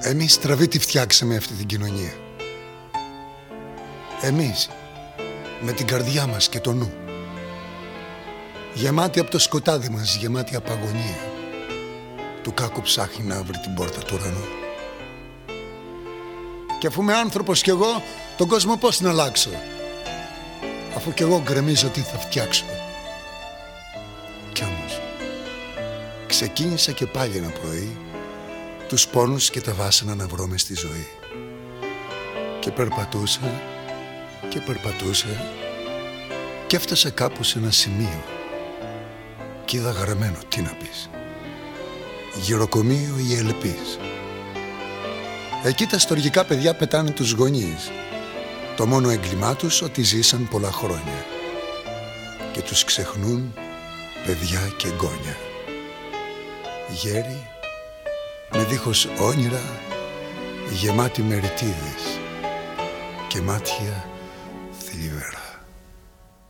Εμείς στραβή τη φτιάξαμε αυτή την κοινωνία. Εμείς, με την καρδιά μας και το νου. Γεμάτη από το σκοτάδι μας, γεμάτη από αγωνία. Του κάκου ψάχνει να βρει την πόρτα του ουρανού. Και αφού είμαι άνθρωπος κι εγώ, τον κόσμο πώς να αλλάξω, αφού κι εγώ γκρεμίζω τι θα φτιάξω. Κι όμως ξεκίνησα και πάλι ένα πρωί τους πόνους και τα βάσανα να βρω μες στη ζωή. Και περπατούσα και περπατούσα και έφτασα κάπου σε ένα σημείο κι είδα γραμμένο, τι να πεις, γυροκομείο ή ελπίς. Εκεί τα στοργικά παιδιά πετάνε τους γονείς. Το μόνο έγκλημά τους ότι ζήσαν πολλά χρόνια και τους ξεχνούν παιδιά και γκόνια. Γέροι με δίχως όνειρα, γεμάτοι με ρητίδες και μάτια θλιβερά.